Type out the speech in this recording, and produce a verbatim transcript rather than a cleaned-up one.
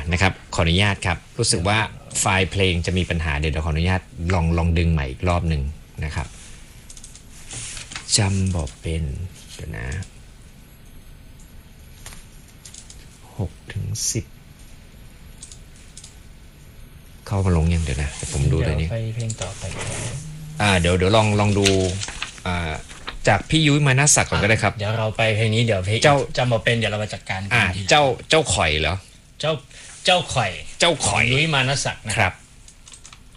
นะครับขออนุญาตครับรู้สึกว่าไฟล์เพลงจะมีปัญหาเดี๋ยวขออนุญาตลองลองดึงใหม่อีกรอบหนึ่งนะครับจำบอกเป็นเดี๋ยวนะหกถึงสิบเข้ามาลงยังเดี๋ยวนะแต่ผมดูเลยนี่ไปเพลงต่อไปอ่าเดี๋ยวเดี๋ยวลองลองดูอ่าจากพี่ยุ้ยมานาศักดิ์ก่อนก็ได้ครับเดี๋ยวเราไปเพลงนี้เดี๋ยวเพลงเจ้าจำมาเป็นเดี๋ยวเรามาจัดการอ่าเจ้าเจ้าข่อยเหรอเจ้าเจ้าข่อยเจ้าข่อยนุ้ยมานะศักดิ์นะครับ